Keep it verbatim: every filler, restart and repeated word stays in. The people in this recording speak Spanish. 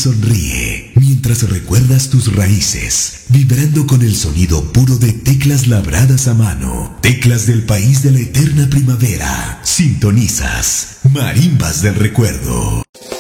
sonríe mientras recuerdas tus raíces, vibrando con el sonido puro de teclas labradas a mano, teclas del país de la eterna primavera. Sintonizas Marimbas del Recuerdo.